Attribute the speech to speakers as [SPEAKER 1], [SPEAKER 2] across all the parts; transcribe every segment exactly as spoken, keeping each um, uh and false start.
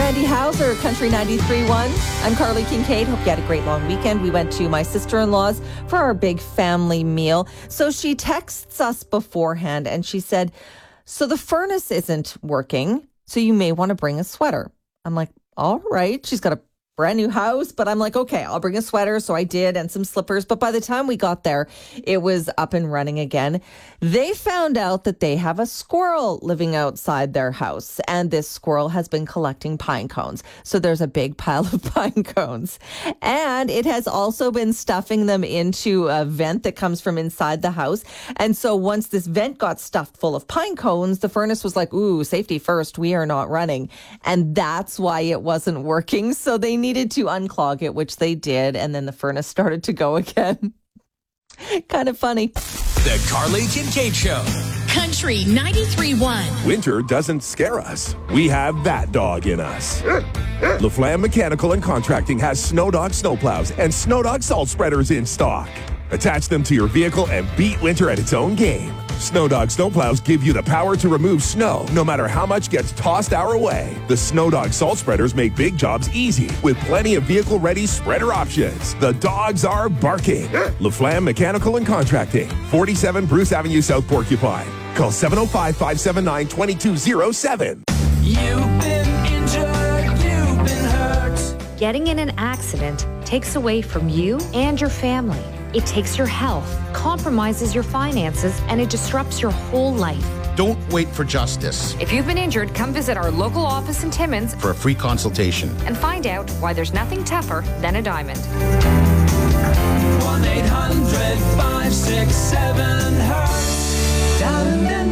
[SPEAKER 1] Randy Hauser, Country ninety-three point one. I'm Carly Kincaid. Hope you had a great long weekend. We went to my sister-in-law's for our big family meal. So she texts us beforehand and she said, so the furnace isn't working, so you may want to bring a sweater. I'm like, all right. She's got a brand new house, but I'm like, okay, I'll bring a sweater. So I did, and some slippers. But by the time we got there, it was up and running again. They found out that they have a squirrel living outside their house, and this squirrel has been collecting pine cones. So there's a big pile of pine cones, and it has also been stuffing them into a vent that comes from inside the house. And so once this vent got stuffed full of pine cones, the furnace was like, ooh, safety first, we are not running. And that's why it wasn't working. So they need needed to unclog it, which they did, and then the furnace started to go again. Kind of funny.
[SPEAKER 2] The Carly Kincaid Show.
[SPEAKER 3] Country ninety-three point one.
[SPEAKER 4] Winter doesn't scare us. We have that dog in us. LaFlamme Mechanical and Contracting has Snow Dog snowplows and Snow Dog salt spreaders in stock. Attach them to your vehicle and beat winter at its own game. Snow Dog snowplows give you the power to remove snow no matter how much gets tossed our way. The Snow Dog salt spreaders make big jobs easy with plenty of vehicle-ready spreader options. The dogs are barking. LaFlamme Mechanical and Contracting, forty-seven Bruce Avenue, South Porcupine. Call seven oh five, five seven nine, two two oh seven.
[SPEAKER 5] You've been injured, you've been hurt.
[SPEAKER 6] Getting in an accident takes away from you and your family. It takes your health, compromises your finances, and it disrupts your whole life.
[SPEAKER 7] Don't wait for justice.
[SPEAKER 6] If you've been injured, come visit our local office in Timmins
[SPEAKER 7] for a free consultation
[SPEAKER 6] and find out why there's nothing tougher than a diamond.
[SPEAKER 5] one eight hundred, five six seven, hurt. Diamond and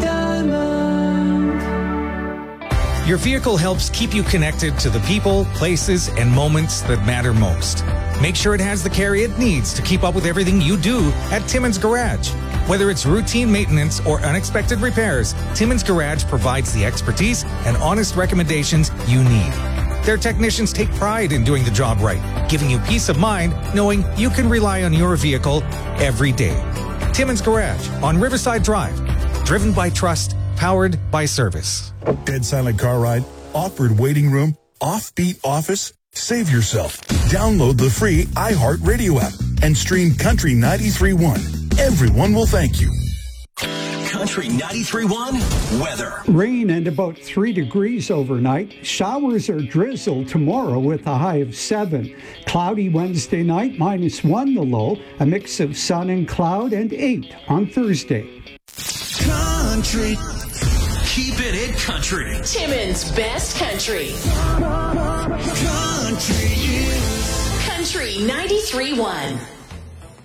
[SPEAKER 5] Diamond.
[SPEAKER 8] Your vehicle helps keep you connected to the people, places, and moments that matter most. Make sure it has the care it needs to keep up with everything you do at Timmins Garage. Whether it's routine maintenance or unexpected repairs, Timmins Garage provides the expertise and honest recommendations you need. Their technicians take pride in doing the job right, giving you peace of mind knowing you can rely on your vehicle every day. Timmins Garage on Riverside Drive. Driven by trust, powered by service.
[SPEAKER 9] Dead silent car ride, awkward waiting room, offbeat office. Save yourself. Download the free iHeartRadio app and stream Country ninety-three point one. Everyone will thank you.
[SPEAKER 2] Country ninety-three point one weather.
[SPEAKER 10] Rain and about three degrees overnight. Showers or drizzle tomorrow with a high of seven. Cloudy Wednesday night, minus one the low. A mix of sun and cloud, and eight on Thursday.
[SPEAKER 2] Country. Keep it in country.
[SPEAKER 3] Timmins' best country.
[SPEAKER 2] Country is
[SPEAKER 3] Country ninety-three point one.